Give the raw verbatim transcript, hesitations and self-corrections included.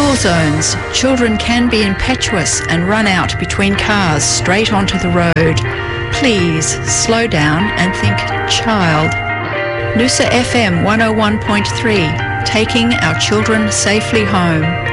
School zones. Children can be impetuous and run out between cars straight onto the road. Please slow down and think child. Noosa F M one oh one point three, taking our children safely home.